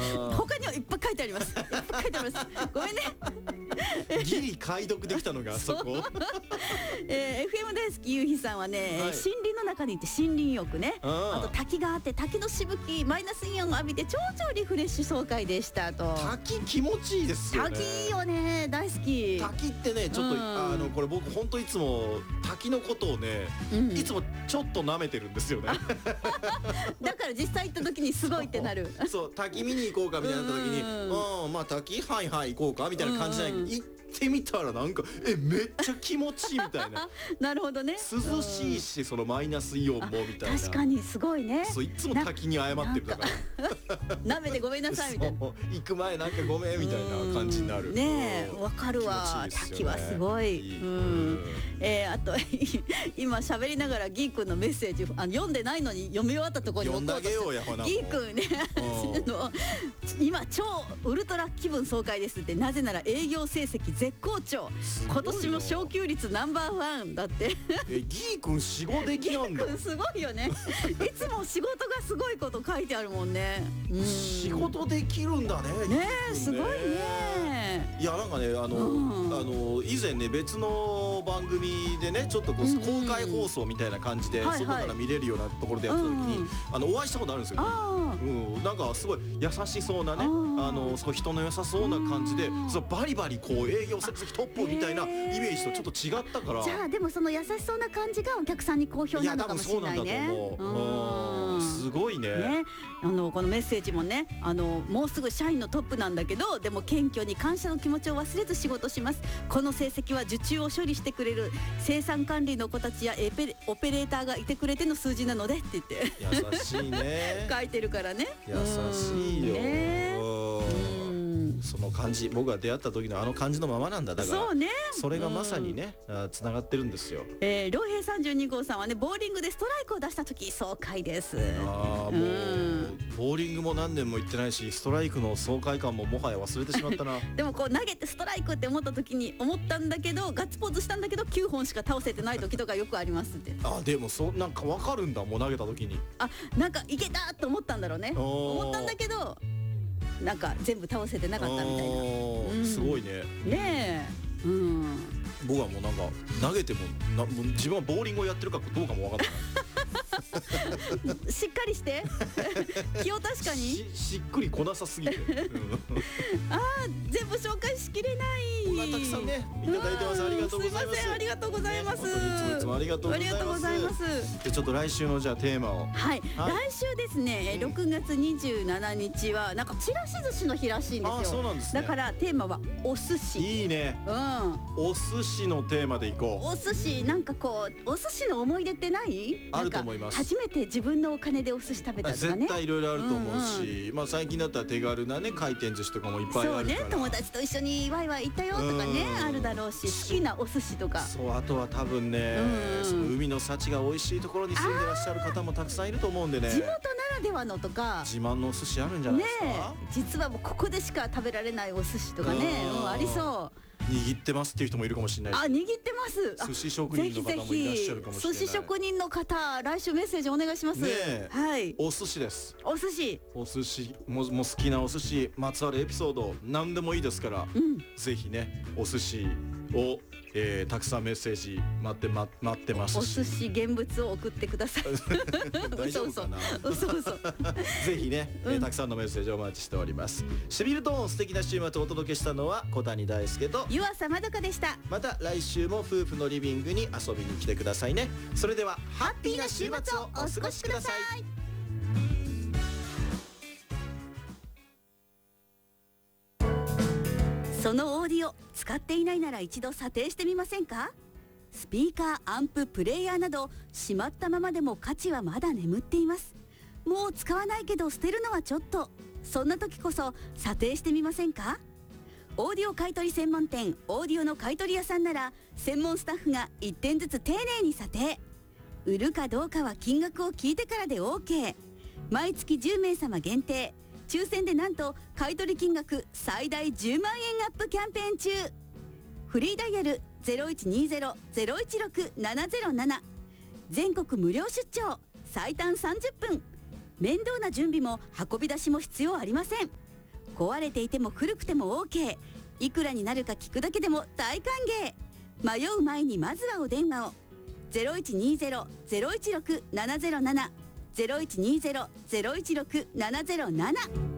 他にはいっぱい書いてあります。いっぱい書いてあります。ごめんね。 ギリ解読できたのがそこ。 FM 大好きゆうひさんはね、はい、森林の中に行って森林浴ね、あと滝があって滝のしぶきマイナスイオンを浴びて超リフレッシュ爽快でしたと。 滝気持ちいいですよね。 滝いいよね、大好き。 滝ってねちょっと、これ僕本当いつも滝のことをね、いつもちょっと舐めてるんですよね。 だから実際行った時にすごいってなる。 そう滝見に行こうかみたいなった時に、まあ滝はい行こうかみたいな感じじゃない。行ってみたらなんかめっちゃ気持ちいいみたいな。 なるほどね。 涼しいし、そのマイナスイオンもみたいな。 確かにすごいね。 そういつも滝に謝ってるだから。 舐めてごめんなさいみたいな。 行く前なんかごめんみたいな感じになる。 ねえ、わかるわ。滝はすごい。あと今喋りながらギーくんのメッセージ読んでないのに読み終わったところに読んであげようや。 ギーくんね、今超ウルトラ気分爽快ですって。なぜなら営業成績絶好調、今年も昇給率ナンバーワンだって。 ギーくん仕事できなんだ。 ギーくんすごいよね。いつも仕事がすごいこと書いてあるもんね。 仕事できるんだね。 ねえ、すごいね。 いやなんかね以前ね別の番組でねちょっとこう公開放送みたいな感じで外から見れるようなところでやった時にお会いしたことあるんですよね。なんかすごい優しそうなねすごい人の良さそうな感じで、バリバリこう営業成績トップみたいなイメージとちょっと違ったから。 じゃあでもその優しそうな感じがお客さんに好評なのかもしれないね。 いや多分そうなんだと思う。すごいね。 このメッセージもね、もうすぐ社員のトップなんだけど、でも謙虚に感謝の気持ちを忘れず仕事します。この成績は受注を処理してくれる生産管理の子たちやオペレーターがいてくれての数字なのでって言って優しいね。 書いてるからね。 優しいよ。その感じ、僕が出会った時のあの感じのままなんだ。だからそうね、 それがまさにねつながってるんですよ。 良平32号さんはね、ボーリングでストライクを出した時爽快です。 もうボーリングも何年も行ってないし、ストライクの爽快感ももはや忘れてしまったな。 でもこう投げてストライクって思った時に思ったんだけど、ガッツポーズしたんだけど9本しか倒せてない時とかよくありますって。 でもなんか分かるんだ、もう投げた時になんかいけたと思ったんだろうね。思ったんだけどなんか全部倒せてなかったみたいな。 すごいね。 ねえ、 僕はもうなんか投げても自分はボーリングをやってるかどうかも分かってない。 しっかりして気を確かにしっくりこなさすぎて全部紹介しきれない。 たくさんねいただいてます。ありがとうございます。 すいません、ありがとうございます。 いつもありがとうございます。でちょっと来週のじゃあテーマを。 はい、来週ですね、6月27日はなんかちらし寿司の日らしいんですよ。 そうなんですね。 だからテーマはお寿司。 いいね。お寿司のテーマでいこう。 お寿司、なんかこうお寿司の思い出ってない？ あると思います。 初めて自分のお金でお寿司食べたとかね。 絶対いろいろあると思うし、最近だったら手軽なね回転寿司とかもいっぱいあるから。 そうね、友達と一緒にワイワイ行ったよとかね、あるだろうし、好きなお寿司とか。 そう、あとは多分ね、その海の幸が美味しいところに住んでらっしゃる方もたくさんいると思うんでね。 地元ならではのとか自慢のお寿司あるんじゃないですか。 実はもうここでしか食べられないお寿司とかね、ありそう。 握ってますっていう人もいるかもしれない。 握ってます。 寿司職人の方もいらっしゃるかもしれない。 寿司職人の方、来週メッセージお願いします。はい。 お寿司です。 お寿司も好きなお寿司まつわるエピソード何でもいいですから、ぜひねお寿司をたくさんメッセージ待ってますし、 お寿司現物を送ってください。 大丈夫かな。ぜひね、たくさんのメッセージをお待ちしております。しびるトーン素敵な週末をお届けしたのは小谷大輔と湯浅まどかでした。 また来週も夫婦のリビングに遊びに来てくださいね。それではハッピーな週末をお過ごしください。 そのオーディオ使っていないなら一度査定してみませんか？スピーカー、アンプ、プレイヤーなどしまったままでも価値はまだ眠っています。もう使わないけど捨てるのはちょっと、そんな時こそ査定してみませんか？オーディオ買取専門店オーディオの買取屋さんなら専門スタッフが1点ずつ丁寧に査定。売るかどうかは金額を聞いてからで OK。 毎月10名様限定、抽選でなんと買取金額最大10万円アップキャンペーン中。フリーダイヤル 0120-016-707、 全国無料出張、最短30分、面倒な準備も運び出しも必要ありません。 壊れていても古くても OK、 いくらになるか聞くだけでも大歓迎。迷う前にまずはお電話を。 0120-016-707 0120-016-707